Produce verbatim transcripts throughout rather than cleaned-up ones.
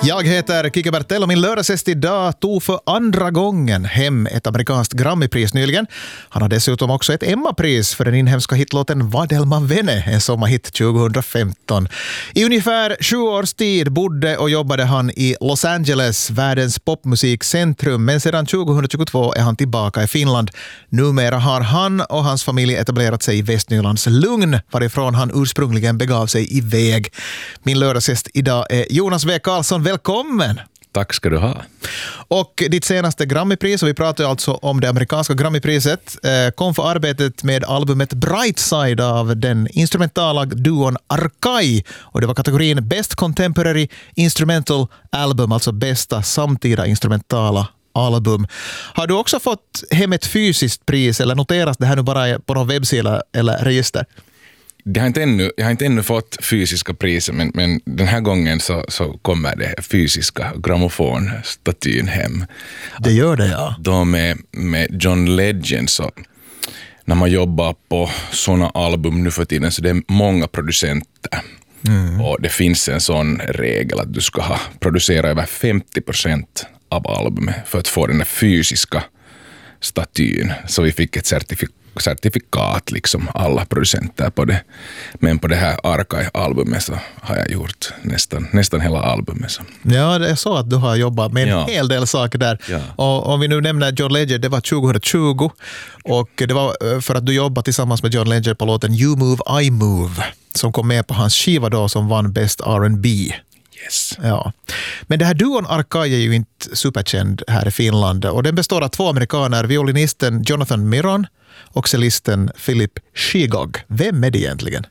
Jag heter Kike Bertell och min lördagsgäst idag tog för andra gången hem ett amerikanskt Grammy-pris nyligen. Han har dessutom också ett Emma-pris för den inhemska hitlåten Vad man vene, en sommarhit tjugohundrafemton. I ungefär sju års tid bodde och jobbade han i Los Angeles, världens popmusikcentrum, men sedan tjugohundratjugotvå är han tillbaka i Finland. Numera har han och hans familj etablerat sig i Västnylands Lugn, varifrån han ursprungligen begav sig iväg. Min lördagsgäst idag är Jonas W. Karlsson. Välkommen! Tack ska du ha. Och ditt senaste Grammypris, och vi pratar alltså om det amerikanska Grammypriset, kom för arbetet med albumet Brightside av den instrumentala duon Arkai. Och det var kategorin Best Contemporary Instrumental Album, alltså bästa samtida instrumentala album. Har du också fått hem ett fysiskt pris, eller noteras det här nu bara på någon webbsida eller register? Det har inte ännu, jag har inte ännu fått fysiska priser, men, men den här gången så, så kommer det fysiska grammofonstatyn hem. Det gör det, ja. Då med, med John Legend, så när man jobbar på såna album nu för tiden så det är många producenter. Mm. Och det finns en sån regel att du ska ha producerat över femtio procent av albumet för att få den här fysiska statyn. Så vi fick ett certifikat certifikat liksom alla producenter på det. Men på det här Arkai-albumet så har jag gjort nästan, nästan hela albumet. Så. Ja, det är så att du har jobbat med en ja. hel del saker där. Ja. Och om vi nu nämner John Legend, det var tjugohundratjugo och det var för att du jobbade tillsammans med John Legend på låten You Move, I Move som kom med på hans skiva då som vann Best R and B. Yes. Ja. Men det här duon Arkai är ju inte superkänd här i Finland och den består av två amerikaner, violinisten Jonathan Miron och cellisten Philip Shigog. Vem är det egentligen?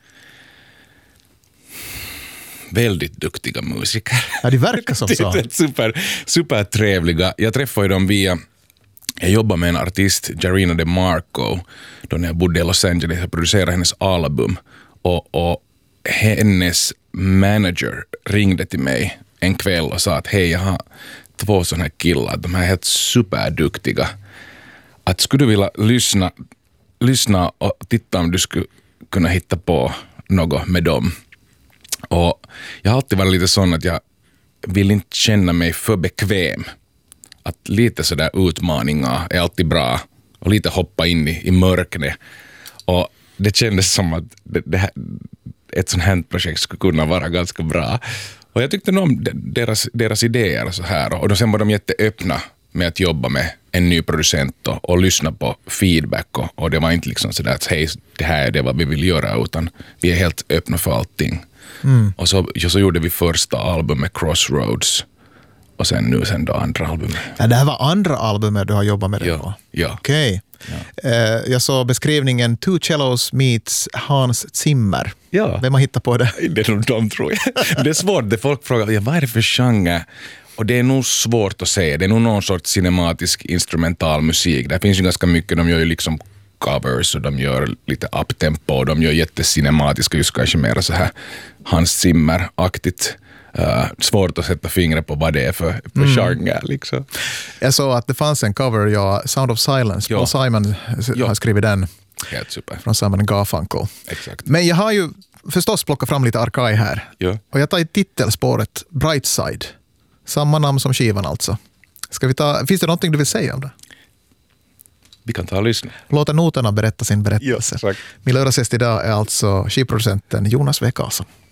Väldigt duktiga musiker. Ja, det verkar som så. Det är super, super trevliga. Jag träffade dem via, jag jobbar med en artist, Jarina DeMarco, då när jag bodde i Los Angeles. Jag producerade hennes album och, och hennes manager ringde till mig en kväll och sa att hej, jag har två sådana här killar, de här är helt superduktiga. Att skulle du vilja lyssna, lyssna och titta om du skulle kunna hitta på något med dem. Och jag har alltid varit lite sån att jag vill inte känna mig för bekväm. Att lite sådär utmaningar är alltid bra och lite hoppa in i, i mörkret. Och det kändes som att det, det här, ett sånt här projekt skulle kunna vara ganska bra. Och jag tyckte nog om deras, deras idéer och så här. Och då sen var de jätteöppna med att jobba med en ny producent och, och lyssna på feedback. Och, och det var inte liksom sådär att hej, det här är det vad vi vill göra, utan vi är helt öppna för allting. Mm. Och så, så gjorde vi första albumet Crossroads. Och sen nu sen då andra albumet. Ja, det här var andra albumet du har jobbat med det ja, på? Ja. Okej. Okay. Ja. Uh, jag såg beskrivningen Two Cellos meets Hans Zimmer. Ja. Vem har hittat på det? Det är nog de, tror jag. Det är svårt, det folk frågar, ja, vad är det för genre? Och det är nog svårt att säga. Det är nog någon sorts cinematisk instrumental musik. Det finns ju ganska mycket, de gör ju liksom covers och de gör lite uptempo och de gör jättecinematiska, just kanske mer så här Hans Zimmer-aktigt. Uh, svårt att sätta fingret på vad det är för, för mm. genre. Liksom. Jag såg att det fanns en cover, ja, Sound of Silence. Ja. Paul Simon ja. har skrivit den. Helt super. Från Simon and Garfunkel. Exakt. Men jag har ju förstås plockat fram lite Arkai här. Ja. Och jag tar i titelspåret Brightside. Samma namn som skivan alltså. Ska vi ta, finns det någonting du vill säga om det? Vi kan ta och lyssna. Låta noterna berätta sin berättelse. Ja, Min lördagsgäst idag är alltså skivproducenten Jonas W. Karlsson.